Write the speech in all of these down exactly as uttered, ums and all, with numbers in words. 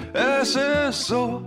Es ist so.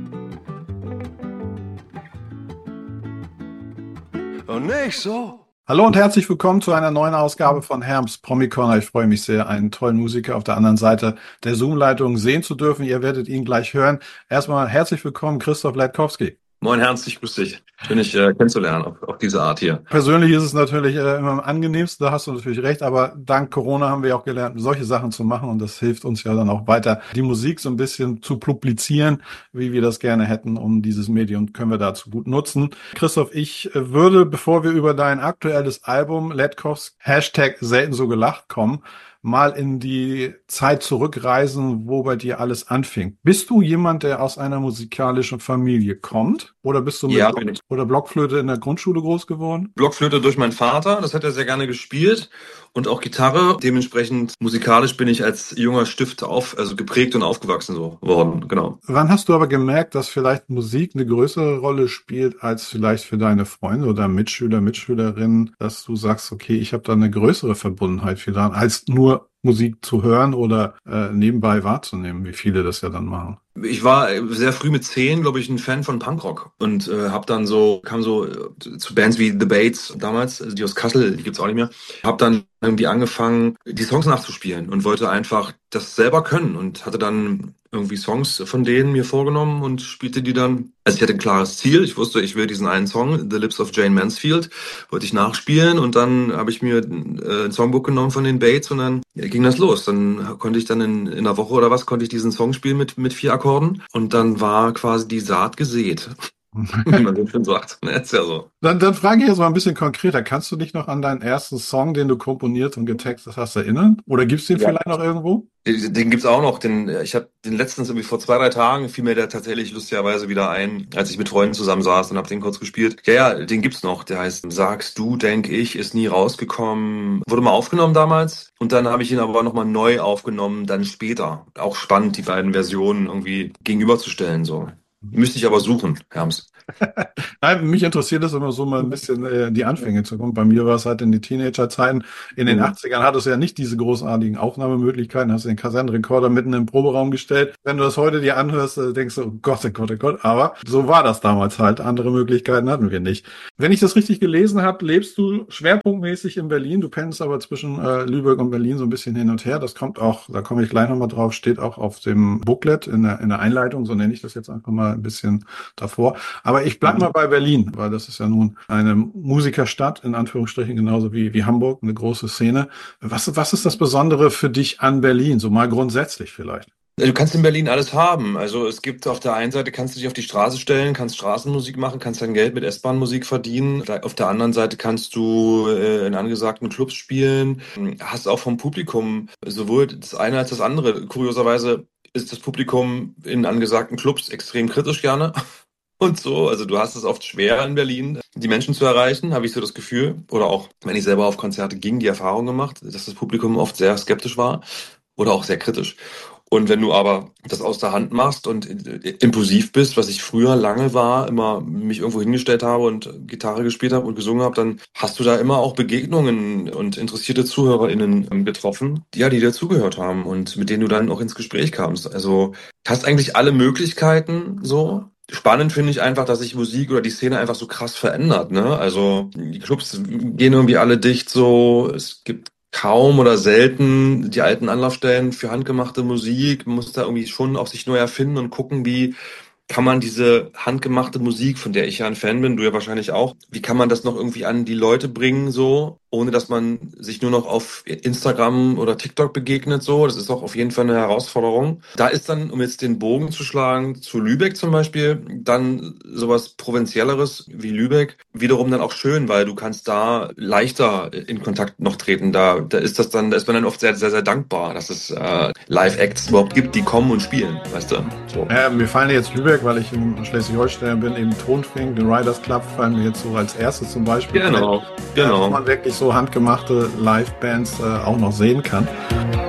Und nicht so. Hallo und herzlich willkommen zu einer neuen Ausgabe von Herms Promi Corner. Ich freue mich sehr, einen tollen Musiker auf der anderen Seite der Zoom-Leitung sehen zu dürfen. Ihr werdet ihn gleich hören. Erstmal herzlich willkommen, Christoph Latkowski. Moin Ernst, ich grüße dich. Schön, dich äh, kennenzulernen auf, auf diese Art hier. Persönlich ist es natürlich äh, immer am angenehmsten, da hast du natürlich recht, aber dank Corona haben wir auch gelernt, solche Sachen zu machen und das hilft uns ja dann auch weiter, die Musik so ein bisschen zu publizieren, wie wir das gerne hätten, um dieses Medium können wir dazu gut nutzen. Christoph, ich äh, würde, bevor wir über dein aktuelles Album Latkowski Hashtag selten so gelacht kommen, mal in die Zeit zurückreisen, wo bei dir alles anfing. Bist du jemand, der aus einer musikalischen Familie kommt? Oder bist du mit Ja, Block- bin ich. oder Blockflöte in der Grundschule groß geworden? Blockflöte durch meinen Vater, das hat er sehr gerne gespielt und auch Gitarre. Dementsprechend musikalisch bin ich als junger Stift auf, also geprägt und aufgewachsen so worden, genau. Wann hast du aber gemerkt, dass vielleicht Musik eine größere Rolle spielt als vielleicht für deine Freunde oder Mitschüler, Mitschülerinnen, dass du sagst, okay, ich habe da eine größere Verbundenheit für daran, als nur Musik zu hören oder äh, nebenbei wahrzunehmen, wie viele das ja dann machen? Ich war sehr früh mit zehn, glaube ich, ein Fan von Punkrock und äh, hab dann so, kam so äh, zu Bands wie The Bates damals, also die aus Kassel, die gibt's auch nicht mehr. Hab dann irgendwie angefangen, die Songs nachzuspielen und wollte einfach das selber können und hatte dann irgendwie Songs von denen mir vorgenommen und spielte die dann. Also ich hatte ein klares Ziel. Ich wusste, ich will diesen einen Song, The Lips of Jane Mansfield, wollte ich nachspielen und dann habe ich mir äh, ein Songbook genommen von den Bates und dann ja, ging das los. Dann konnte ich dann in, in einer Woche oder was, konnte ich diesen Song spielen mit, mit vier Akkorden und dann war quasi die Saat gesät. Wie man so schön sagt. Ne, ist ja so. Dann, dann frage ich jetzt mal ein bisschen konkreter. Kannst du dich noch an deinen ersten Song, den du komponiert und getextet hast, erinnern? Oder gibt's den Ja. vielleicht noch irgendwo? Den, den gibt's auch noch. Den, ich habe den letztens irgendwie vor zwei, drei Tagen fiel mir der tatsächlich lustigerweise wieder ein, als ich mit Freunden zusammensaß und habe den kurz gespielt. Ja, ja, den gibt's noch. Der heißt Sagst du, denk ich, ist nie rausgekommen. Wurde mal aufgenommen damals und dann habe ich ihn aber nochmal neu aufgenommen, dann später. Auch spannend, die beiden Versionen irgendwie gegenüberzustellen. So. Müsste ich aber suchen, Herms. Nein, mich interessiert das immer so mal ein bisschen äh, die Anfänge zu kommen. Bei mir war es halt in die Teenagerzeiten. In den Mhm. achtzigern hattest du ja nicht diese großartigen Aufnahmemöglichkeiten, hast den Kassettenrekorder mitten im Proberaum gestellt. Wenn du das heute dir anhörst, äh, denkst du, oh Gott, oh Gott, oh Gott. Aber so war das damals halt. Andere Möglichkeiten hatten wir nicht. Wenn ich das richtig gelesen habe, lebst du schwerpunktmäßig in Berlin. Du pendest aber zwischen äh, Lübeck und Berlin so ein bisschen hin und her. Das kommt auch, da komme ich gleich nochmal drauf, steht auch auf dem Booklet in der, in der Einleitung. So nenne ich das jetzt einfach mal ein bisschen davor. Aber ich bleib mal bei Berlin, weil das ist ja nun eine Musikerstadt, in Anführungsstrichen, genauso wie, wie Hamburg, eine große Szene. Was, was ist das Besondere für dich an Berlin, so mal grundsätzlich vielleicht? Du kannst in Berlin alles haben. Also es gibt auf der einen Seite, kannst du dich auf die Straße stellen, kannst Straßenmusik machen, kannst dein Geld mit S-Bahn-Musik verdienen. Da- Auf der anderen Seite kannst du äh, in angesagten Clubs spielen. Hast auch vom Publikum sowohl das eine als das andere. Kurioserweise ist das Publikum in angesagten Clubs extrem kritisch gerne. Und so, also du hast es oft schwer in Berlin, die Menschen zu erreichen, habe ich so das Gefühl. Oder auch, wenn ich selber auf Konzerte ging, die Erfahrung gemacht, dass das Publikum oft sehr skeptisch war oder auch sehr kritisch. Und wenn du aber das aus der Hand machst und impulsiv bist, was ich früher lange war, immer mich irgendwo hingestellt habe und Gitarre gespielt habe und gesungen habe, dann hast du da immer auch Begegnungen und interessierte ZuhörerInnen getroffen, ja, die dir zugehört haben und mit denen du dann auch ins Gespräch kamst. Also hast eigentlich alle Möglichkeiten so. Spannend finde ich einfach, dass sich Musik oder die Szene einfach so krass verändert, ne? Also die Clubs gehen irgendwie alle dicht so, es gibt kaum oder selten die alten Anlaufstellen für handgemachte Musik. Man muss da irgendwie schon auch sich neu erfinden und gucken, wie kann man diese handgemachte Musik, von der ich ja ein Fan bin, du ja wahrscheinlich auch, wie kann man das noch irgendwie an die Leute bringen, so, ohne dass man sich nur noch auf Instagram oder TikTok begegnet, so. Das ist auch auf jeden Fall eine Herausforderung. Da ist dann, um jetzt den Bogen zu schlagen, zu Lübeck zum Beispiel, dann sowas Provinzielleres wie Lübeck wiederum dann auch schön, weil du kannst da leichter in Kontakt noch treten. Da, da ist das dann, da ist man dann oft sehr, sehr, sehr dankbar, dass es äh, Live-Acts überhaupt gibt, die kommen und spielen, weißt du? So. Äh, mir fallen jetzt Lübeck, weil ich in Schleswig-Holstein bin, eben Tonfink, den Riders Club fallen mir jetzt so als erstes zum Beispiel. Genau, ein, genau. Wo man wirklich so handgemachte Live-Bands äh, auch noch sehen kann.